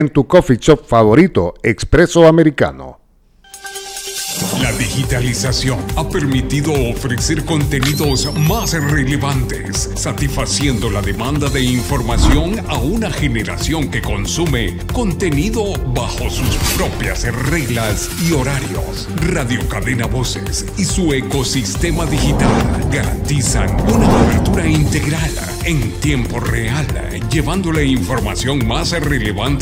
en tu coffee shop favorito, Expreso Americano. La digitalización ha permitido ofrecer contenidos más relevantes, satisfaciendo la demanda de información a una generación que consume contenido bajo sus propias reglas y horarios. Radio Cadena Voces y su ecosistema digital garantizan una cobertura integral en tiempo real, llevando la información más relevante